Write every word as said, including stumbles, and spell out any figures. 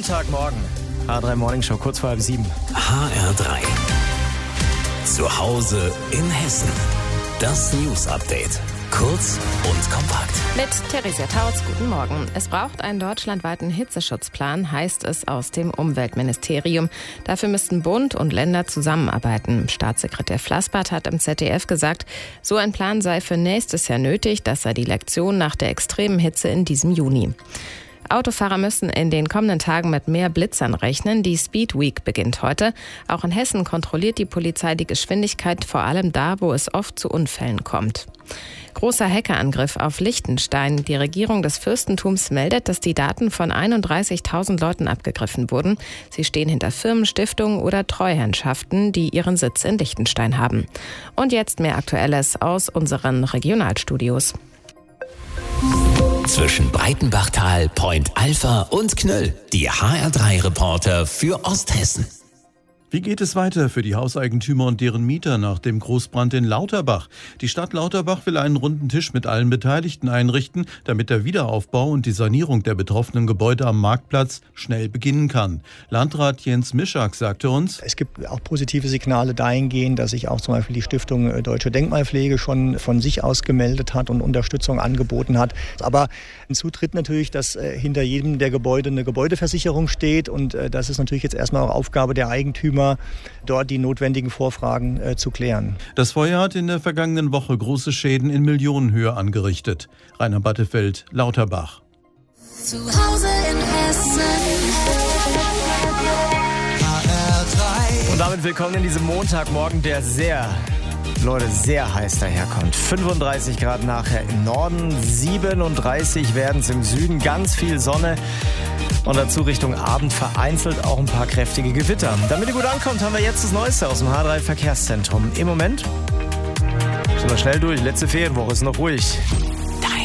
Montagmorgen. H drei Morning Show, kurz vor halb sieben. H R drei. Zu Hause in Hessen. Das News Update. Kurz und kompakt. Mit Theresia Tautz, guten Morgen. Es braucht einen deutschlandweiten Hitzeschutzplan, heißt es aus dem Umweltministerium. Dafür müssten Bund und Länder zusammenarbeiten. Staatssekretär Flassbart hat im Z D F gesagt, so ein Plan sei für nächstes Jahr nötig. Das sei die Lektion nach der extremen Hitze in diesem Juni. Autofahrer müssen in den kommenden Tagen mit mehr Blitzern rechnen. Die Speed Week beginnt heute. Auch in Hessen kontrolliert die Polizei die Geschwindigkeit, vor allem da, wo es oft zu Unfällen kommt. Großer Hackerangriff auf Liechtenstein. Die Regierung des Fürstentums meldet, dass die Daten von einunddreißigtausend Leuten abgegriffen wurden. Sie stehen hinter Firmen, Stiftungen oder Treuhandschaften, die ihren Sitz in Liechtenstein haben. Und jetzt mehr Aktuelles aus unseren Regionalstudios. Zwischen Breitenbachtal, Point Alpha und Knöll. Die H R drei Reporter für Osthessen. Wie geht es weiter für die Hauseigentümer und deren Mieter nach dem Großbrand in Lauterbach? Die Stadt Lauterbach will einen runden Tisch mit allen Beteiligten einrichten, damit der Wiederaufbau und die Sanierung der betroffenen Gebäude am Marktplatz schnell beginnen kann. Landrat Jens Mischak sagte uns: Es gibt auch positive Signale dahingehend, dass sich auch zum Beispiel die Stiftung Deutsche Denkmalpflege schon von sich aus gemeldet hat und Unterstützung angeboten hat. Aber hinzu tritt natürlich, dass hinter jedem der Gebäude eine Gebäudeversicherung steht, und das ist natürlich jetzt erstmal auch Aufgabe der Eigentümer, dort die notwendigen Vorfragen äh, zu klären. Das Feuer hat in der vergangenen Woche große Schäden in Millionenhöhe angerichtet. Rainer Battefeld, Lauterbach. Zu Hause in Hessen. H R drei. Und damit willkommen in diesem Montagmorgen, der sehr, Leute, sehr heiß daherkommt. fünfunddreißig Grad nachher im Norden, siebenunddreißig werden es im Süden, ganz viel Sonne. Und dazu Richtung Abend vereinzelt auch ein paar kräftige Gewitter. Damit ihr gut ankommt, haben wir jetzt das Neueste aus dem H drei Verkehrszentrum. Im Moment sind wir schnell durch. Letzte Ferienwoche ist noch ruhig.